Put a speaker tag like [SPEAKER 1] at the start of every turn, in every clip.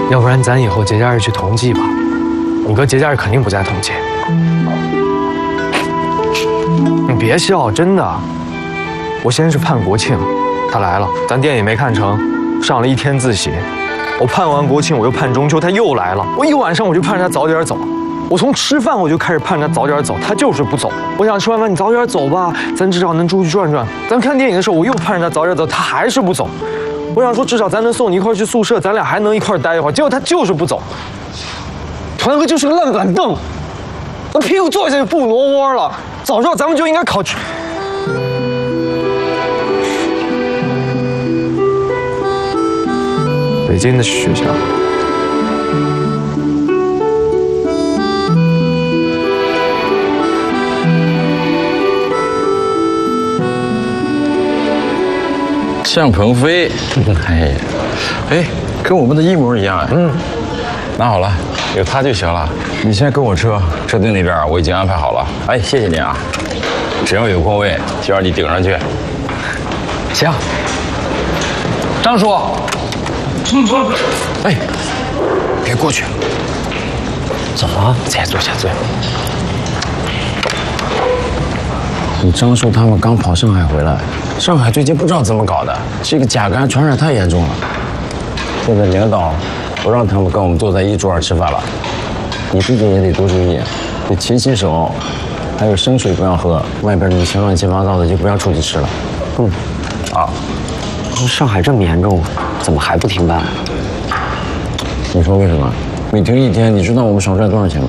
[SPEAKER 1] 要不然咱以后节假日去同济吧。你哥节假日肯定不在同济。你别笑，真的。我先是盼国庆，他来了，咱电影没看成，上了一天自习。我盼完国庆，我又盼中秋，他又来了。我一晚上我就盼着他早点走。我从吃饭我就开始盼着他早点走，他就是不走。我想吃完饭你早点走吧，咱至少能出去转转。咱看电影的时候我又盼着他早点走，他还是不走。我想说至少咱能送你一块去宿舍，咱俩还能一块待一会儿。结果他就是不走。团哥就是个烂板凳，那屁股坐下就不挪窝了。早知道咱们就应该考去。北京的学校。
[SPEAKER 2] 向鹏飞，哎，跟我们的一模一样。拿好了，有他就行了。你先跟我车顶那边我已经安排好了。哎，谢谢你啊，只要有空位就让你顶上去。
[SPEAKER 1] 行，张叔。
[SPEAKER 2] 哎，别过去。
[SPEAKER 1] 怎么？再坐下坐。
[SPEAKER 2] 你张叔他们刚跑上海回来，上海最近不知道怎么搞的，这个甲肝传染太严重了。现在领导不让他们跟我们坐在一桌上吃饭了，你自己也得多注意，得勤洗手，还有生水不要喝，外边那些乱七八糟的就不要出去吃了。啊，
[SPEAKER 3] 上海这么严重，怎么还不停办？
[SPEAKER 2] 你说为什么？每停一天，你知道我们少赚多少钱吗？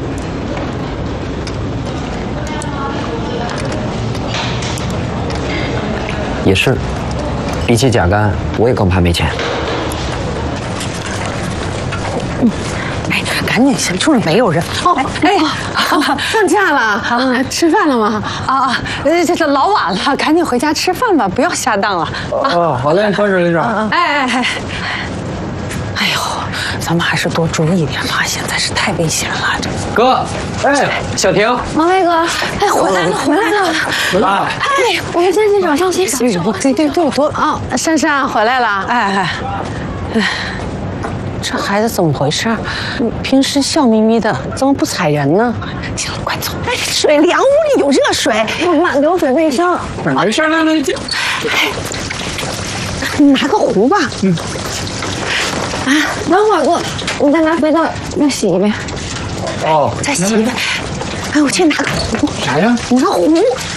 [SPEAKER 3] 也是，比起甲肝，我也更怕没钱。
[SPEAKER 4] 哎，赶紧先，处里没有人。
[SPEAKER 5] 放假了，吃饭了吗？
[SPEAKER 4] 这老晚了，赶紧回家吃饭吧，不要下当了。
[SPEAKER 2] 好嘞，放这里边。
[SPEAKER 4] 哎呦，咱们还是多注意点吧，现在是太危险了。这
[SPEAKER 3] 哥，小婷，
[SPEAKER 5] 王威哥，回来了。我们先去找上洗手。
[SPEAKER 4] 对，多
[SPEAKER 5] 啊，珊珊回来了。
[SPEAKER 4] 这孩子怎么回事？平时笑眯眯的，怎么不踩人呢？行了，快走。
[SPEAKER 5] 水凉，屋里有热水，慢慢流水卫生。
[SPEAKER 2] 没事，来，
[SPEAKER 5] 你拿个壶吧。等会儿你再拿肥皂再洗一遍。
[SPEAKER 3] 哦，
[SPEAKER 5] 再洗一遍。我去拿个壶。
[SPEAKER 2] 啥呀？
[SPEAKER 5] 拿壶。